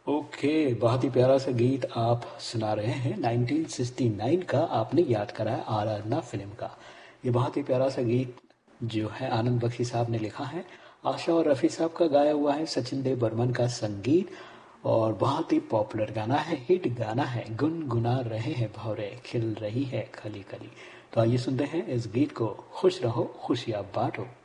Okay, बहुत ही प्यारा सा गीत आप सुना रहे हैं। 1969 का आपने याद करा है आराधना फिल्म का। ये बहुत ही प्यारा सा गीत जो है आनंद बख्शी साहब ने लिखा है, आशा और रफ़ी साहब का गाया हुआ है, सचिन देव बर्मन का संगीत। और बहुत ही पॉपुलर गाना है, हिट गाना है, गुनगुना रहे हैं भौरे खिल रही है कली कली। तो आइए सुनते हैं इस गीत को। खुश रहो खुशियाँ बांटो।